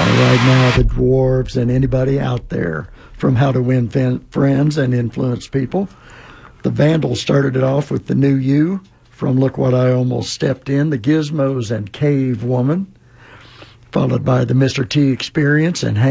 right now, the dwarves and anybody out there, from How to Win Friends and Influence People. The Vandals started it off with The New You from Look What I Almost Stepped In, The Gizmos and Cave Woman, followed by the Mr. T Experience and